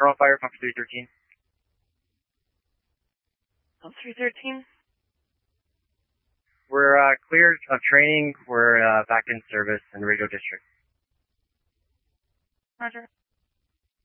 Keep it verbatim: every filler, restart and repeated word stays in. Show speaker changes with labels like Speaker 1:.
Speaker 1: Colonel Fire, Pump three thirteen.
Speaker 2: Pump three thirteen?
Speaker 1: We're uh, cleared of training. We're uh, back in service in the radio district.
Speaker 2: Roger.